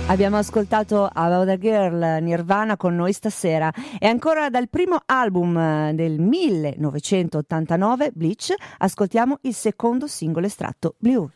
Abbiamo ascoltato About a Girl, Nirvana con noi stasera, e ancora dal primo album del 1989, Bleach, ascoltiamo il secondo singolo estratto, Blue.